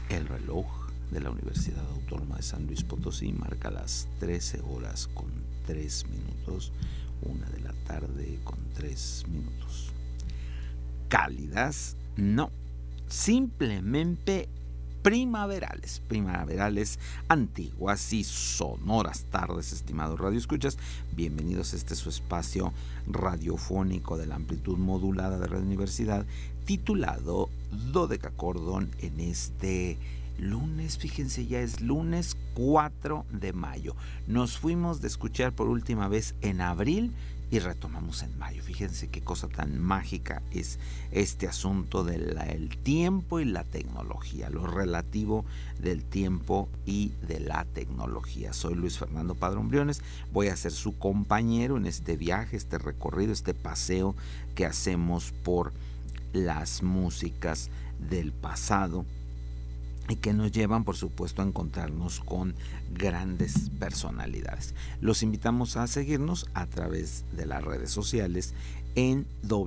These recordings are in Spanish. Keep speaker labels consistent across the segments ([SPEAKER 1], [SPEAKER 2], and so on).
[SPEAKER 1] El reloj de la Universidad Autónoma de San Luis Potosí marca las 13 horas con 3 minutos, 1 de la tarde con 3 minutos. Cálidas, no, simplemente primaverales, antiguas y sonoras tardes, estimados radioescuchas. Bienvenidos a este su espacio radiofónico de la amplitud modulada de Radio Universidad, titulado Dodecacordón, en este lunes. Fíjense, ya es lunes 4 de mayo. Nos fuimos de escuchar por última vez en abril y retomamos en mayo. Fíjense qué cosa tan mágica es este asunto del tiempo y la tecnología, lo relativo del tiempo y de la tecnología. Soy Luis Fernando Padrón Briones, voy a ser su compañero en este viaje, este recorrido, este paseo que hacemos por las músicas del pasado y que nos llevan, por supuesto, a encontrarnos con grandes personalidades. Los invitamos a seguirnos a través de las redes sociales en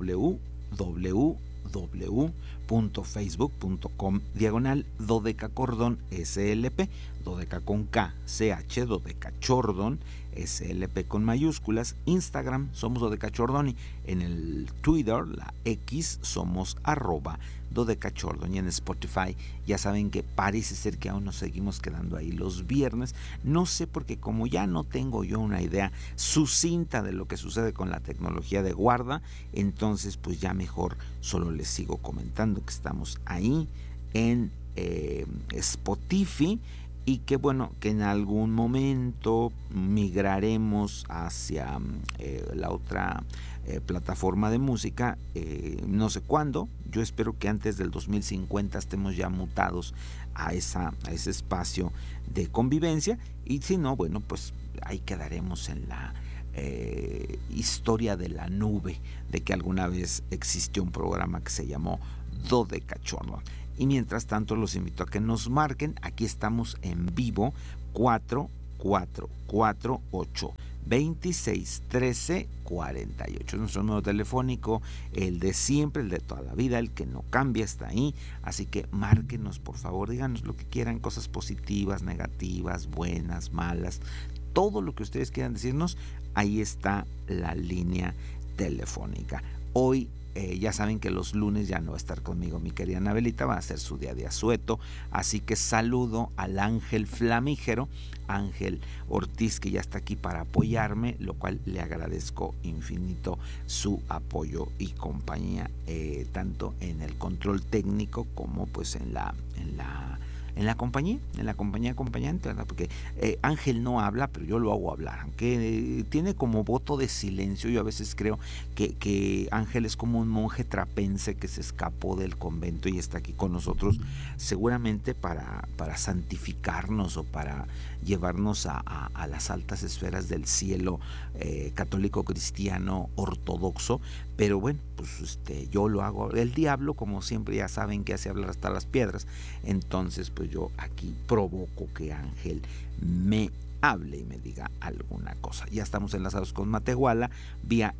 [SPEAKER 1] www.facebook.com/dodecacordón SLP, dodeca con K, CH, dodecachordón, SLP con mayúsculas. Instagram somos dodecachordón, en el Twitter, la X, somos @dodecachordón, y en Spotify ya saben que parece ser que aún nos seguimos quedando ahí los viernes. No sé, porque como ya no tengo yo una idea sucinta de lo que sucede con la tecnología de guarda, entonces pues ya mejor solo les sigo comentando que estamos ahí en Spotify, y que bueno, que en algún momento migraremos hacia la otra plataforma de música, no sé cuándo. Yo espero que antes del 2050 estemos ya mutados a ese espacio de convivencia, y si no, bueno, pues ahí quedaremos en la historia de la nube, de que alguna vez existió un programa que se llamó Dodecachordón. Y mientras tanto los invito a que nos marquen. Aquí estamos en vivo, 4448 26 13 48. Nuestro número telefónico, el de siempre, el de toda la vida, el que no cambia, está ahí. Así que márquenos, por favor, díganos lo que quieran, cosas positivas, negativas, buenas, malas, todo lo que ustedes quieran decirnos. Ahí está la línea telefónica. Hoy ya saben que los lunes ya no va a estar conmigo mi querida Anabelita, va a ser su día de asueto, así que saludo al ángel flamígero, Ángel Ortiz, que ya está aquí para apoyarme, lo cual le agradezco infinito su apoyo y compañía, tanto en el control técnico como pues en la compañía acompañante, ¿verdad? Porque Ángel no habla, pero yo lo hago hablar, aunque tiene como voto de silencio. Yo a veces creo que Ángel es como un monje trapense que se escapó del convento y está aquí con nosotros, seguramente para santificarnos o para llevarnos a las altas esferas del cielo católico cristiano ortodoxo. Pero bueno, pues yo lo hago. El diablo, como siempre, ya saben que hace hablar hasta las piedras. Entonces pues yo aquí provoco que Ángel me hable y me diga alguna cosa. Ya estamos enlazados con Matehuala vía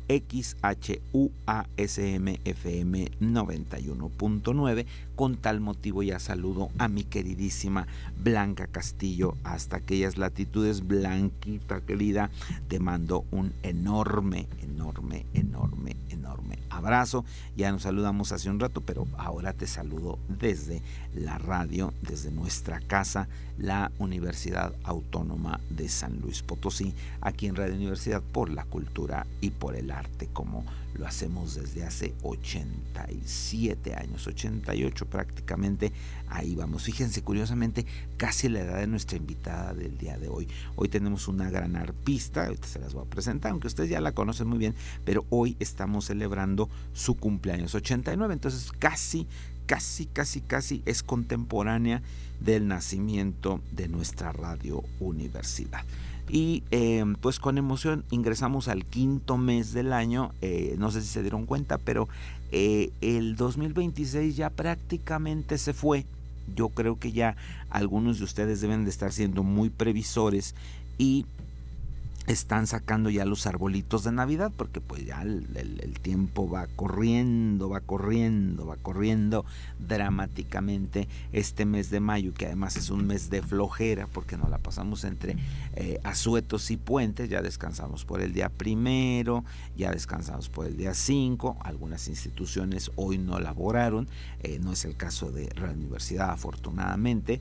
[SPEAKER 1] XHUASM-FM 91.9. Con tal motivo ya saludo a mi queridísima Blanca Castillo hasta aquellas latitudes. Blanquita querida, te mando un enorme abrazo. Ya nos saludamos hace un rato, pero ahora te saludo desde la radio, desde nuestra casa, la Universidad Autónoma de San Luis Potosí, aquí en Radio Universidad, por la cultura y por el arte, como lo hacemos desde hace 87 años, 88 prácticamente. Ahí vamos. Fíjense, curiosamente, casi la edad de nuestra invitada del día de hoy. Hoy tenemos una gran arpista, ahorita se las voy a presentar, aunque ustedes ya la conocen muy bien, pero hoy estamos celebrando su cumpleaños 89, entonces casi es contemporánea del nacimiento de nuestra Radio Universidad. Y pues con emoción ingresamos al quinto mes del año. No sé si se dieron cuenta, pero el 2026 ya prácticamente se fue. Yo creo que ya algunos de ustedes deben de estar siendo muy previsores y están sacando ya los arbolitos de Navidad, porque pues ya el tiempo va corriendo dramáticamente este mes de mayo, que además es un mes de flojera, porque nos la pasamos entre asuetos y puentes. Ya descansamos por el día 1, ya descansamos por el día 5, algunas instituciones hoy no laboraron, no es el caso de la universidad, afortunadamente.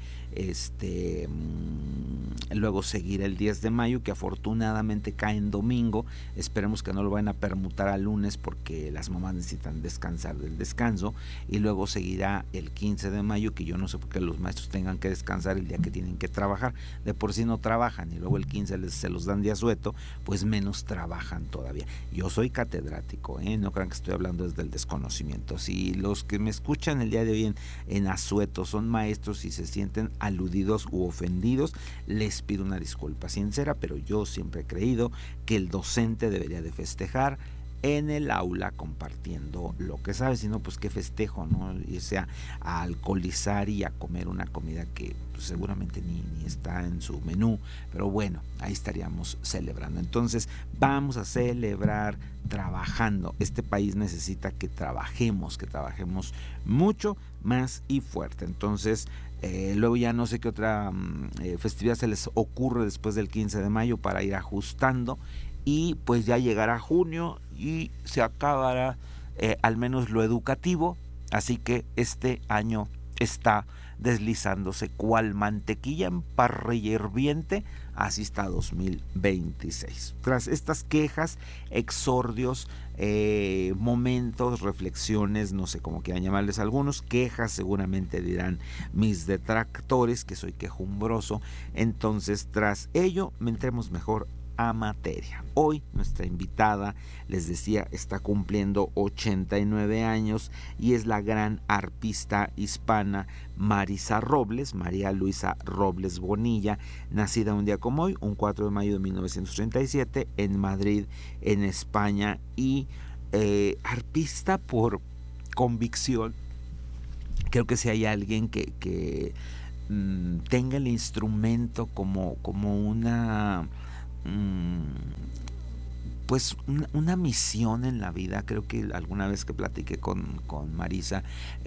[SPEAKER 1] Luego seguirá el 10 de mayo, que afortunadamente cae en domingo. Esperemos que no lo vayan a permutar al lunes, porque las mamás necesitan descansar del descanso. Y luego seguirá el 15 de mayo, que yo no sé por qué los maestros tengan que descansar el día que tienen que trabajar. De por sí no trabajan, y luego el 15 se los dan de asueto, pues menos trabajan todavía. Yo soy catedrático, no crean que estoy hablando desde el desconocimiento. Si los que me escuchan el día de hoy en asueto son maestros y se sienten aludidos u ofendidos, les pido una disculpa sincera, pero yo siempre he creído que el docente debería de festejar en el aula compartiendo lo que sabe. Si no, pues qué festejo, ¿no? Irse a alcoholizar y a comer una comida que pues, seguramente ni está en su menú, pero bueno, ahí estaríamos celebrando. Entonces vamos a celebrar trabajando. Este país necesita que trabajemos mucho más y fuerte. Entonces luego ya no sé qué otra festividad se les ocurre después del 15 de mayo para ir ajustando, y pues ya llegará junio y se acabará al menos lo educativo. Así que este año está deslizándose cual mantequilla en parrilla hirviente. Así está 2026. Tras estas quejas, exordios, momentos, reflexiones, no sé cómo quieran llamarles algunos, quejas seguramente dirán mis detractores que soy quejumbroso. Entonces, tras ello, entremos mejor a materia. Hoy nuestra invitada, les decía, está cumpliendo 89 años y es la gran arpista hispana Marisa Robles, María Luisa Robles Bonilla, nacida un día como hoy, un 4 de mayo de 1937, en Madrid, en España, y arpista por convicción. Creo que si hay alguien que tenga el instrumento como una pues una misión en la vida. Creo que alguna vez que platiqué con Marisa,